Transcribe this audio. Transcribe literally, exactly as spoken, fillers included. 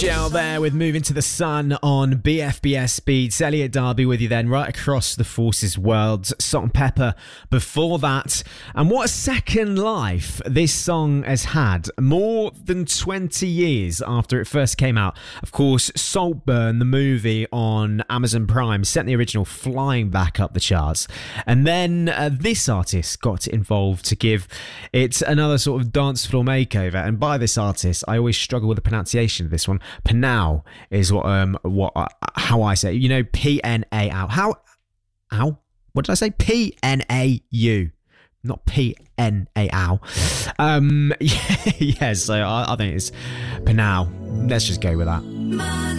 Out there with Moving to the Sun on B F B S Beats. Elliot Darby with you then, right across the Forces world. Salt and Pepper before that. And what a second life this song has had. More than twenty years after it first came out. Of course, Saltburn, the movie on Amazon Prime, sent the original flying back up the charts. And then uh, this artist got involved to give it another sort of dance floor makeover. And by this artist, I always struggle with the pronunciation of this one. Pnau is what um what uh, how I say it. You know, P N A U. How ow? What did I say? P N A U, not P N A U. Um, yeah, yeah. So I, I think it's Pnau. Let's just go with that.